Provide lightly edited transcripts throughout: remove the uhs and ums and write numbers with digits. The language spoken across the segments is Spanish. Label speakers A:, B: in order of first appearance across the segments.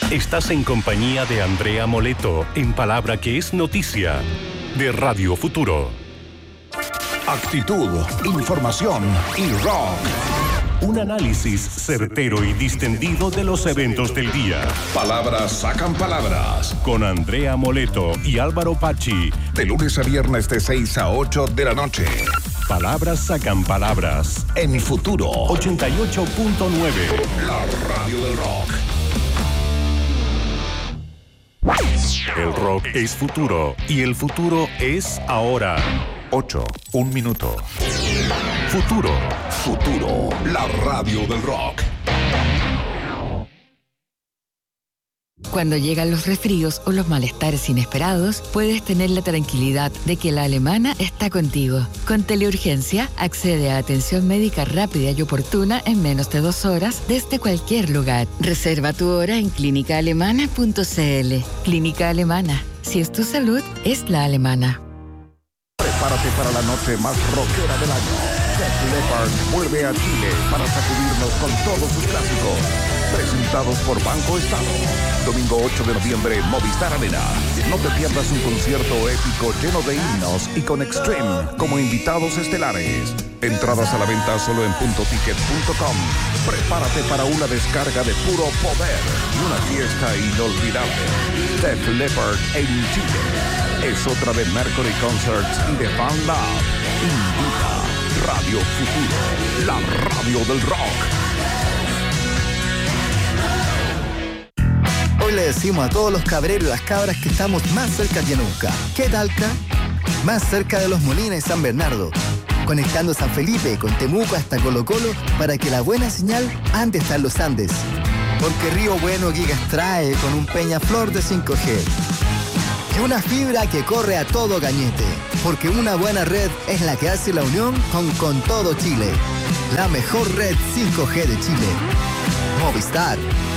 A: Estás en compañía de Andrea Moleto en Palabra que es Noticia, de Radio Futuro.
B: Actitud, información y rock.
A: Un análisis certero y distendido de los eventos del día.
B: Palabras sacan palabras.
A: Con Andrea Moleto y Álvaro Pachi.
B: De lunes a viernes de 6 a 8 de la noche.
A: Palabras sacan palabras.
B: En Futuro
A: 88.9.
B: La radio del rock.
A: El rock es futuro y el futuro es ahora.
B: 8, 1 minuto.
A: Futuro.
B: Futuro, la radio del rock.
C: Cuando llegan los resfríos o los malestares inesperados, puedes tener la tranquilidad de que la Alemana está contigo. Con Teleurgencia, accede a atención médica rápida y oportuna en menos de 2 horas desde cualquier lugar. Reserva tu hora en clínicaalemana.cl. Clínica Alemana. Si es tu salud, es la alemana.
B: Prepárate para la noche más rockera del año. Def Leppard vuelve a Chile para sacudirnos con todos sus clásicos. Presentados por Banco Estado. Domingo 8 de noviembre, Movistar Arena. No te pierdas un concierto épico lleno de himnos y con Extreme como invitados estelares. Entradas a la venta solo en puntoticket.com. Prepárate para una descarga de puro poder y una fiesta inolvidable. Def Leppard en Chile. Es otra de Mercury Concerts y de Fan Lab. Invita Radio Futuro, la radio del rock.
D: Hoy le decimos a todos los cabreros y las cabras que estamos más cerca que nunca. ¿Qué talca? Más cerca de Los Molines y San Bernardo. Conectando San Felipe con Temuco hasta Colo Colo para que la buena señal ande hasta los Andes. Porque Río Bueno Gigas trae con un Peñaflor de 5G. Y una fibra que corre a todo gañete. Porque una buena red es la que hace la unión con todo Chile. La mejor red 5G de Chile. Movistar.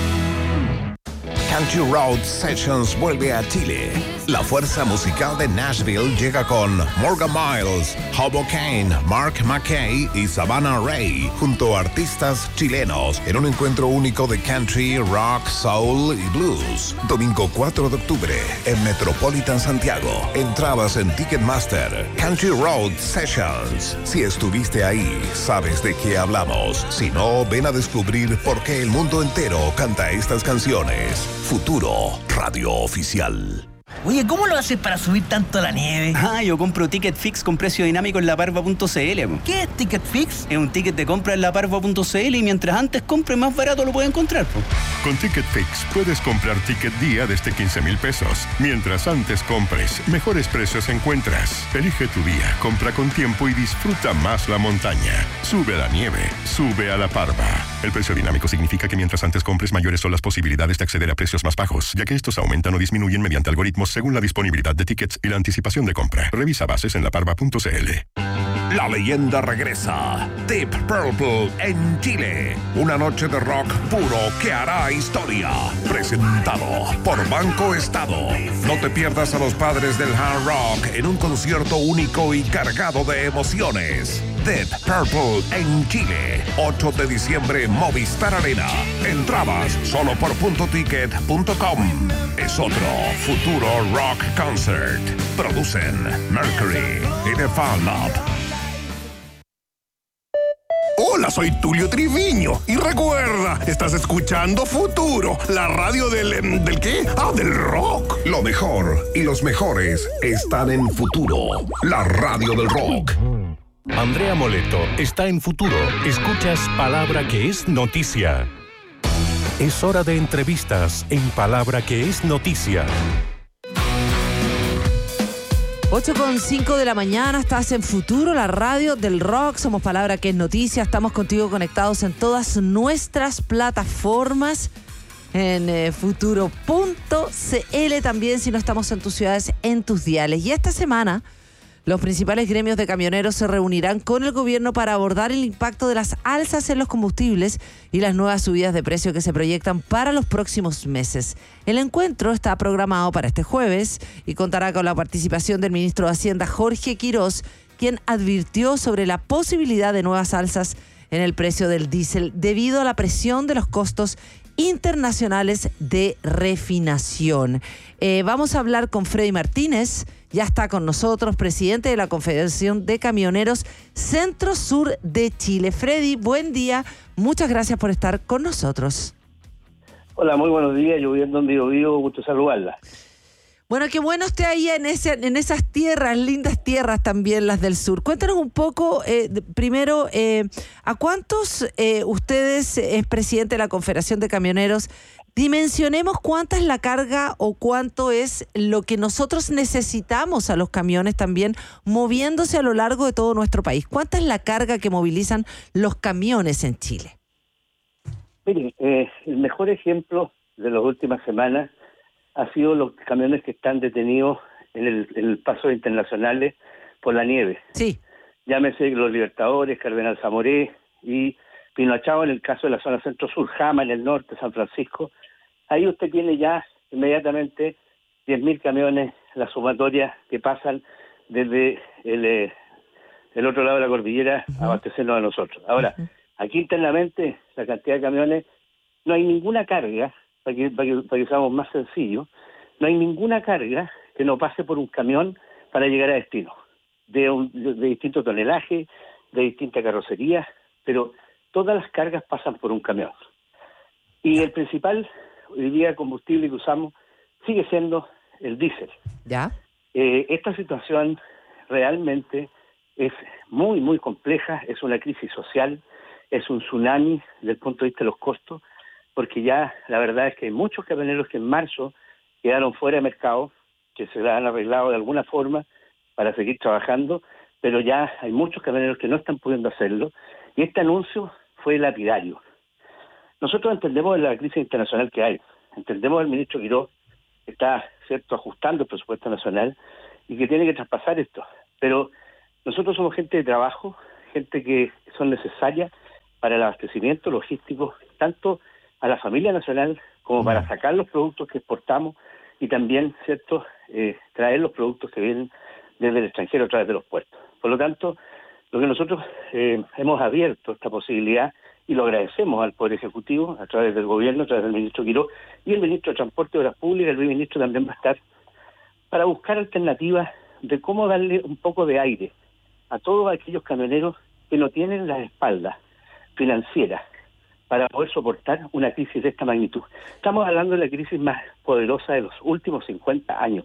B: Country Road Sessions vuelve a Chile. La fuerza musical de Nashville llega con Morgan Miles, Hobo Kane, Mark McKay y Savannah Ray, junto a artistas chilenos, en un encuentro único de country, rock, soul y blues. Domingo 4 de octubre, en Metropolitan Santiago. Entradas en Ticketmaster. Country Road Sessions. Si estuviste ahí, sabes de qué hablamos. Si no, ven a descubrir por qué el mundo entero canta estas canciones. Futuro, radio oficial.
E: Oye, ¿cómo lo haces para subir tanto la nieve?
F: Yo compro ticket fix con precio dinámico en laparva.cl.
E: ¿Qué es ticket fix?
F: Es un ticket de compra en laparva.cl y mientras antes compre, más barato lo puede encontrar.
A: Con Ticket Fix puedes comprar ticket día desde 15,000 pesos. Mientras antes compres, mejores precios encuentras. Elige tu día, compra con tiempo y disfruta más la montaña. Sube a la nieve, sube a la parva. El precio dinámico significa que mientras antes compres, mayores son las posibilidades de acceder a precios más bajos, ya que estos aumentan o disminuyen mediante algoritmos según la disponibilidad de tickets y la anticipación de compra. Revisa bases en laparva.cl.
B: La leyenda regresa. Deep Purple en Chile. Una noche de rock puro que hará historia. Presentado por Banco Estado. No te pierdas a los padres del hard rock en un concierto único y cargado de emociones. Deep Purple en Chile. 8 de diciembre, Movistar Arena. Entradas solo por puntoticket.com. Es otro Futuro Rock Concert. Producen Mercury y The Fan Lab.
G: Hola, soy Tulio Triviño. Y recuerda, estás escuchando Futuro, la radio ¿del qué? Del rock.
B: Lo mejor y los mejores están en Futuro, la radio del rock.
A: Andrea Moleto está en Futuro. Escuchas Palabra que es Noticia. Es hora de entrevistas en Palabra que es Noticia.
H: 8:05 de la mañana, estás en Futuro, la radio del rock. Somos Palabra que es Noticia. Estamos contigo conectados en todas nuestras plataformas. En futuro.cl también, si no estamos en tus ciudades, en tus diales. Y esta semana, los principales gremios de camioneros se reunirán con el gobierno para abordar el impacto de las alzas en los combustibles y las nuevas subidas de precio que se proyectan para los próximos meses. El encuentro está programado para este jueves y contará con la participación del ministro de Hacienda, Jorge Quirós, quien advirtió sobre la posibilidad de nuevas alzas en el precio del diésel debido a la presión de los costos internacionales de refinación. Vamos a hablar con Freddy Martínez, ya está con nosotros, presidente de la Confederación de Camioneros Centro Sur de Chile. Freddy, buen día, muchas gracias por estar con nosotros.
I: Hola, muy buenos días, yo vivo donde yo vivo, gusto saludarla.
H: Bueno, qué bueno esté ahí en esas tierras, lindas tierras también las del sur. Cuéntanos un poco, primero, ¿a cuántos ustedes, es presidente de la Confederación de Camioneros, dimensionemos cuánta es la carga o cuánto es lo que nosotros necesitamos a los camiones también moviéndose a lo largo de todo nuestro país? ¿Cuánta es la carga que movilizan los camiones en Chile?
I: Mire, el mejor ejemplo de las últimas semanas ha sido los camiones que están detenidos en el paso internacionales por la nieve.
H: Sí.
I: Llámese los Libertadores, Cardenal Zamoré y Pinoachao en el caso de la zona centro-sur, Jama en el norte, San Francisco. Ahí usted tiene ya inmediatamente 10.000 camiones, la sumatoria que pasan desde el otro lado de la cordillera a abastecernos a nosotros. Ahora, aquí internamente, la cantidad de camiones, no hay ninguna carga, para que seamos más sencillos, no hay ninguna carga que no pase por un camión para llegar a destino, de distinto tonelaje, de distinta carrocería, pero todas las cargas pasan por un camión. Y el principal, hoy día, combustible que usamos sigue siendo el diésel.
H: ¿Ya?
I: Esta situación realmente es muy, muy compleja, es una crisis social, es un tsunami desde el punto de vista de los costos, porque ya la verdad es que hay muchos camioneros que en marzo quedaron fuera de mercado, que se la han arreglado de alguna forma para seguir trabajando, pero ya hay muchos camioneros que no están pudiendo hacerlo, y este anuncio fue lapidario. Nosotros entendemos la crisis internacional que hay, entendemos al ministro Quirós que está, cierto, ajustando el presupuesto nacional y que tiene que traspasar esto, pero nosotros somos gente de trabajo, gente que son necesarias para el abastecimiento logístico, tanto a la familia nacional como para sacar los productos que exportamos y también, cierto, traer los productos que vienen desde el extranjero a través de los puertos. Por lo tanto, lo que nosotros hemos abierto esta posibilidad y lo agradecemos al Poder Ejecutivo a través del Gobierno, a través del ministro Quirós y el ministro de Transporte y Obras Públicas, el viceministro también va a estar, para buscar alternativas de cómo darle un poco de aire a todos aquellos camioneros que no tienen las espaldas financieras para poder soportar una crisis de esta magnitud. Estamos hablando de la crisis más poderosa de los últimos 50 años.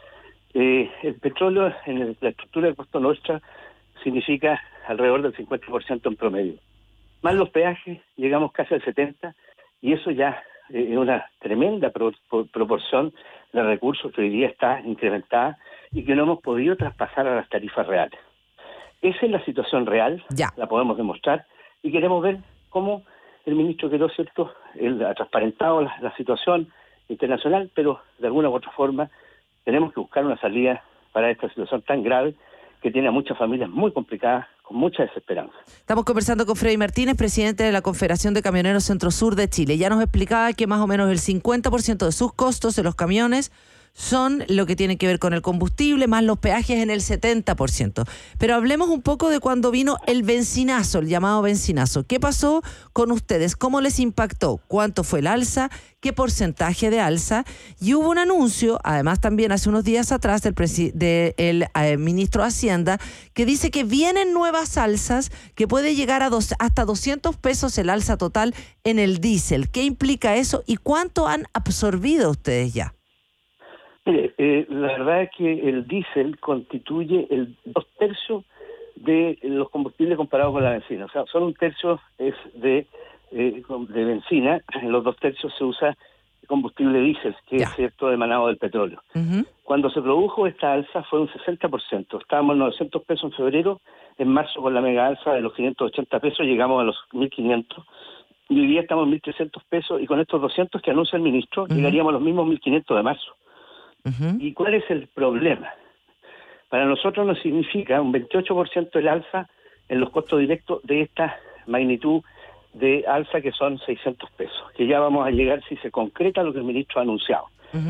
I: El petróleo en la estructura de costo nuestra significa alrededor del 50% en promedio. Más los peajes, llegamos casi al 70%, y eso ya es una tremenda proporción de recursos que hoy día está incrementada y que no hemos podido traspasar a las tarifas reales. Esa es la situación real, la podemos demostrar, y queremos ver cómo el ministro Quirós, ¿cierto?, él ha transparentado la situación internacional, pero de alguna u otra forma tenemos que buscar una salida para esta situación tan grave que tiene a muchas familias muy complicadas, con mucha desesperanza.
H: Estamos conversando con Freddy Martínez, presidente de la Confederación de Camioneros Centro Sur de Chile. Ya nos explicaba que más o menos el 50% de sus costos de los camiones son lo que tiene que ver con el combustible, más los peajes en el 70%. Pero hablemos un poco de cuando vino el benzinazo, el llamado benzinazo. ¿Qué pasó con ustedes? ¿Cómo les impactó? ¿Cuánto fue el alza? ¿Qué porcentaje de alza? Y hubo un anuncio, además también hace unos días atrás, del ministro de Hacienda, que dice que vienen nuevas alzas, que puede llegar a hasta 200 pesos el alza total en el diésel. ¿Qué implica eso y cuánto han absorbido ustedes ya?
I: Mire, la verdad es que el diésel constituye el 2/3 de los combustibles comparados con la benzina. O sea, solo 1/3 es de benzina, en los 2/3 se usa combustible diésel, que es cierto emanado del petróleo. Cuando se produjo esta alza fue un 60%. Estábamos en 900 pesos en febrero, en marzo con la mega alza de los 580 pesos llegamos a los 1.500. Y hoy día estamos en 1.300 pesos y con estos 200 que anuncia el ministro llegaríamos a los mismos 1.500 de marzo. ¿Y cuál es el problema? Para nosotros nos significa un 28% el alza en los costos directos de esta magnitud de alza que son 600 pesos, que ya vamos a llegar si se concreta lo que el ministro ha anunciado.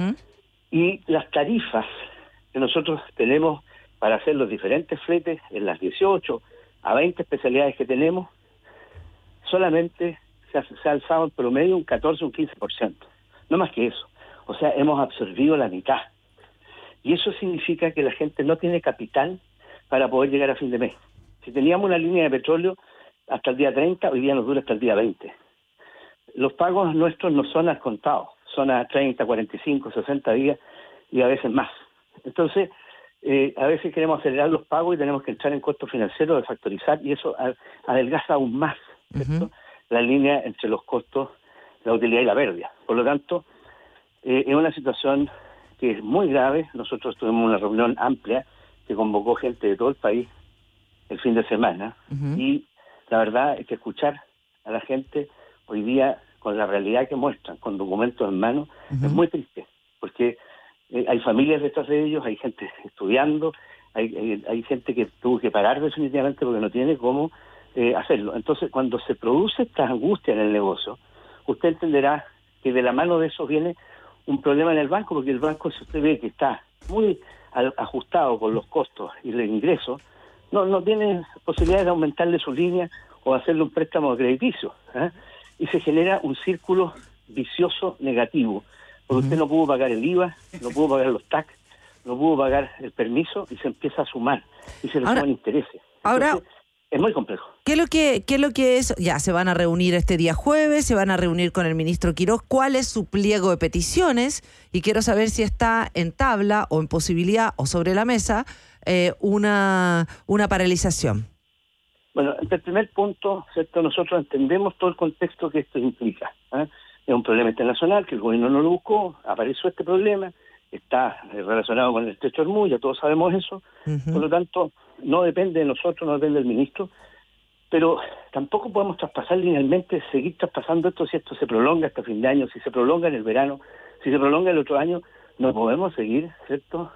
I: Y las tarifas que nosotros tenemos para hacer los diferentes fletes en las 18 a 20 especialidades que tenemos, solamente se ha alzado en promedio un 14 o un 15%. No más que eso. O sea, hemos absorbido la mitad. Y eso significa que la gente no tiene capital para poder llegar a fin de mes. Si teníamos una línea de petróleo hasta el día 30, hoy día nos dura hasta el día 20. Los pagos nuestros no son al contado, son a 30, 45, 60 días y a veces más. Entonces, a veces queremos acelerar los pagos y tenemos que entrar en costos financieros de factorizar y eso adelgaza aún más, ¿cierto? La línea entre los costos, la utilidad y la pérdida. Por lo tanto, es una situación que es muy grave. Nosotros tuvimos una reunión amplia que convocó gente de todo el país el fin de semana y la verdad es que escuchar a la gente hoy día con la realidad que muestran, con documentos en mano, es muy triste, porque hay familias detrás de ellos, hay gente estudiando, hay gente que tuvo que parar definitivamente porque no tiene cómo hacerlo. Entonces, cuando se produce esta angustia en el negocio, usted entenderá que de la mano de eso viene un problema en el banco, porque el banco, si usted ve que está muy ajustado con los costos y los ingresos, no tiene posibilidades de aumentarle su línea o hacerle un préstamo crediticio, y se genera un círculo vicioso negativo, porque usted no pudo pagar el IVA, no pudo pagar los TAC, no pudo pagar el permiso y se empieza a sumar y se le suman intereses. Entonces, es muy complejo.
H: ¿Qué es lo que es? Ya, se van a reunir este día jueves, se van a reunir con el ministro Quiroz. ¿Cuál es su pliego de peticiones? Y quiero saber si está en tabla o en posibilidad o sobre la mesa una paralización.
I: Bueno, en el primer punto, ¿cierto? Nosotros entendemos todo el contexto que esto implica. Es un problema internacional que el gobierno no lo buscó, apareció este problema, está relacionado con el estrecho de Hormuz, ya todos sabemos eso. Por lo tanto, no depende de nosotros, no depende del ministro, pero tampoco podemos traspasar linealmente, seguir traspasando esto si esto se prolonga hasta fin de año, si se prolonga en el verano, si se prolonga el otro año, no podemos seguir, ¿cierto?,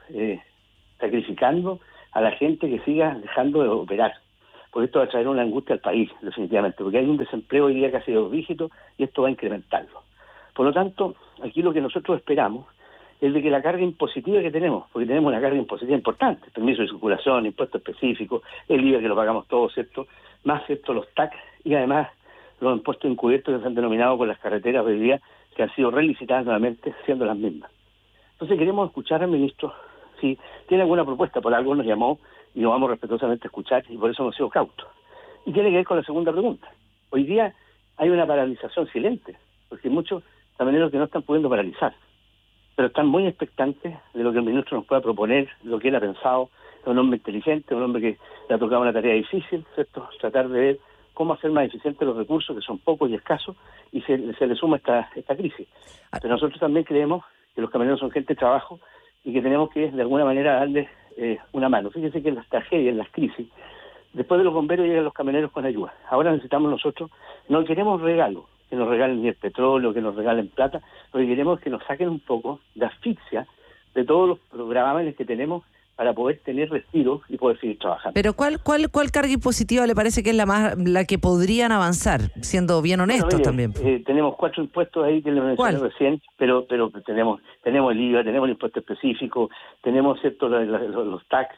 I: sacrificando a la gente que siga dejando de operar. Porque esto va a traer una angustia al país, definitivamente, porque hay un desempleo hoy día casi de 2 dígitos y esto va a incrementarlo. Por lo tanto, aquí lo que nosotros esperamos es de que la carga impositiva que tenemos, porque tenemos una carga impositiva importante, permiso de circulación, impuestos específicos, el IVA que lo pagamos todos, ¿cierto?, más, ¿cierto?, los TAC y además los impuestos encubiertos que se han denominado con las carreteras hoy día, que han sido relicitadas nuevamente siendo las mismas. Entonces queremos escuchar al ministro, si tiene alguna propuesta, por algo nos llamó y lo vamos respetuosamente a escuchar y por eso hemos sido cautos. Y tiene que ver con la segunda pregunta. Hoy día hay una paralización silente, porque hay muchos camioneros que no están pudiendo paralizar, pero están muy expectantes de lo que el ministro nos pueda proponer, lo que él ha pensado. Es un hombre inteligente, un hombre que le ha tocado una tarea difícil, ¿cierto?, tratar de ver cómo hacer más eficientes los recursos, que son pocos y escasos, y se le suma esta crisis. Pero nosotros también creemos que los camioneros son gente de trabajo y que tenemos que, de alguna manera, darles una mano. Fíjense que en las tragedias, en las crisis, después de los bomberos llegan los camioneros con ayuda. Ahora necesitamos nosotros, no queremos regalos, que nos regalen ni el petróleo, que nos regalen plata, lo que queremos es que nos saquen un poco de asfixia de todos los programas que tenemos para poder tener respiro y poder seguir trabajando.
H: Pero ¿cuál carga impositiva le parece que es la que podrían avanzar, siendo bien honestos? Bueno, mire,
I: también? Tenemos 4 impuestos ahí que les mencioné recién, pero tenemos el IVA, tenemos el impuesto específico, tenemos, ¿cierto?, los tax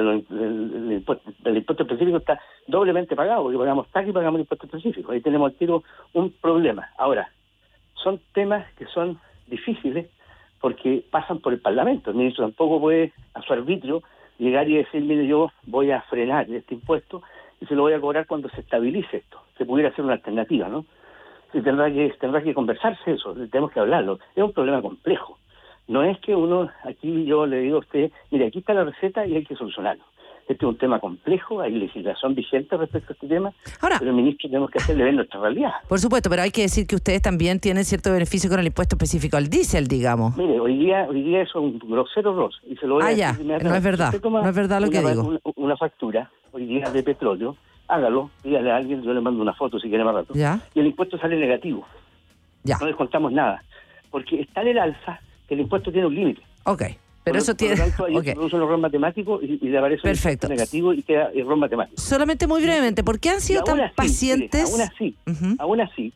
I: del impuesto específico está doblemente pagado, porque pagamos tax y pagamos el impuesto específico. Ahí tenemos al tiro un problema. Ahora, son temas que son difíciles, porque pasan por el Parlamento. El ministro tampoco puede, a su arbitrio, llegar y decir, mire, yo voy a frenar este impuesto y se lo voy a cobrar cuando se estabilice esto. Se pudiera hacer una alternativa, ¿no? Tendrá que conversarse eso, tenemos que hablarlo. Es un problema complejo. No es que aquí yo le digo a usted, mire, aquí está la receta y hay que solucionarlo. Este es un tema complejo, hay legislación vigente respecto a este tema, ahora, pero el ministro tenemos que hacerle ver nuestra realidad.
H: Por supuesto, pero hay que decir que ustedes también tienen cierto beneficio con el impuesto específico al diésel, digamos.
I: Mire, hoy día eso es un grosero error, y se lo voy a decir
H: no es verdad, no es verdad lo que digo.
I: Una factura, hoy día de petróleo, hágalo, dígale a alguien, yo le mando una foto si quiere más rato,
H: ¿ya?
I: Y el impuesto sale negativo.
H: Ya.
I: No descontamos nada, porque está en el alza que el impuesto tiene un límite.
H: Ok. Pero eso tiene...
I: Por lo tanto, ahí se produce un error matemático y le aparece un negativo y queda error matemático.
H: Solamente muy brevemente, ¿por qué han sido tan pacientes?
I: Aún así,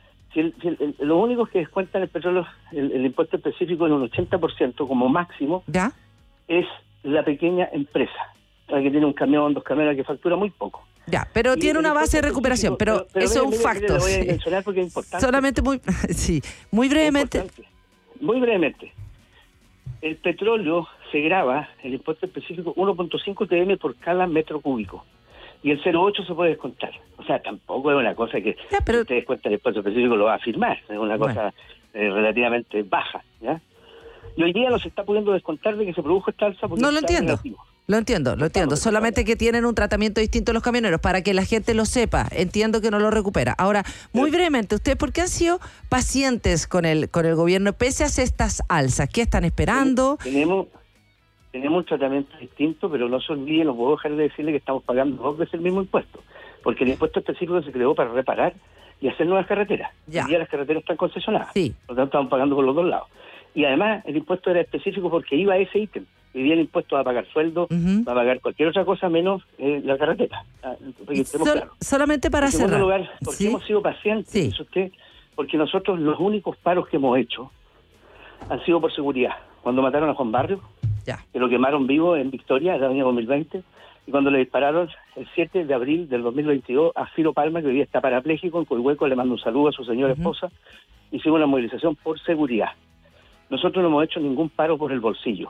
I: los únicos que descuentan el petróleo, el impuesto específico en un 80% como máximo,
H: ¿ya?
I: Es la pequeña empresa. que tiene un camión, 2 camiones, que factura muy poco.
H: Ya, pero tiene una base de recuperación, pero eso es un facto.
I: Lo voy a mencionar porque es importante.
H: Solamente muy brevemente.
I: Muy brevemente. El petróleo se grava, el impuesto específico, 1.5 TM por cada metro cúbico. Y el 0.8 se puede descontar. O sea, tampoco es una cosa que si usted descuenta el impuesto específico lo va a firmar. Es una cosa relativamente baja, ¿ya? Y hoy día no se está pudiendo descontar de que se produjo esta alza porque
H: no lo entiendo. Lo entiendo. Solamente que tienen un tratamiento distinto los camioneros, para que la gente lo sepa. Entiendo que no lo recupera. Ahora, muy brevemente, ¿ustedes por qué han sido pacientes con el gobierno pese a estas alzas? ¿Qué están esperando?
I: Tenemos un tratamiento distinto, pero no se olviden, no puedo dejar de decirle que estamos pagando 2 veces el mismo impuesto. Porque el impuesto específico se creó para reparar y hacer nuevas carreteras.
H: Ya.
I: Hoy día las carreteras están concesionadas.
H: Sí.
I: Por lo tanto, estamos pagando por los dos lados. Y además, el impuesto era específico porque iba a ese ítem. Hoy día el impuesto va a pagar sueldo, va a pagar cualquier otra cosa menos la carretera.
H: Solamente para cerrar.
I: En segundo lugar, porque hemos sido pacientes, dice usted, porque nosotros los únicos paros que hemos hecho han sido por seguridad. Cuando mataron a Juan Barrios, que lo quemaron vivo en Victoria, el año 2020, y cuando le dispararon el 7 de abril del 2022 a Ciro Palma, que hoy día está parapléjico, en Coihueco, le mando un saludo a su señora esposa, hicimos una movilización por seguridad. Nosotros no hemos hecho ningún paro por el bolsillo.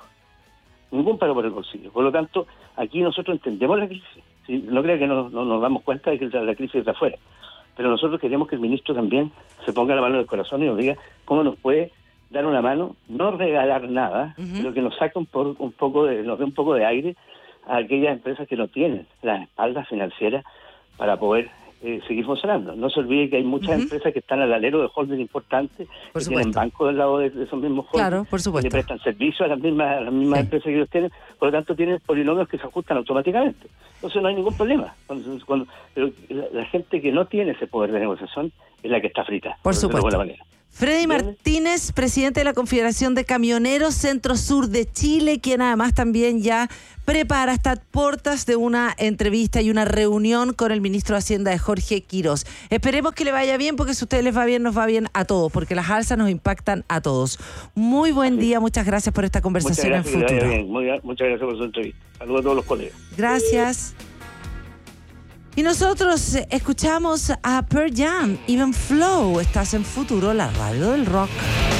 I: Por lo tanto, aquí nosotros entendemos la crisis. ¿Sí? No crea que no nos damos cuenta de que la crisis está afuera. Pero nosotros queremos que el ministro también se ponga la mano en el corazón y nos diga cómo nos puede dar una mano, no regalar nada, pero que nos saque nos dé un poco de aire a aquellas empresas que no tienen las espaldas financieras para poder seguir funcionando. No se olvide que hay muchas empresas que están al alero de holdings importantes, que tienen bancos del lado de esos mismos holdings,
H: claro, por supuesto,
I: que le prestan servicio a las mismas empresas que ellos tienen, por lo tanto tienen polinomios que se ajustan automáticamente. Entonces no hay ningún problema. Pero la gente que no tiene ese poder de negociación es la que está frita.
H: Por supuesto. De manera. Freddy Martínez, presidente de la Confederación de Camioneros Centro-Sur de Chile, quien además también ya prepara, está a puertas de una entrevista y una reunión con el ministro de Hacienda, Jorge Quirós. Esperemos que le vaya bien, porque si a ustedes les va bien, nos va bien a todos, porque las alzas nos impactan a todos. Muy buen día, muchas gracias por esta conversación en Futuro.
I: Muchas gracias por su entrevista. Saludos a todos los colegas.
H: Gracias. Y nosotros escuchamos a Pearl Jam, Even Flow. Estás en Futuro, la radio del rock.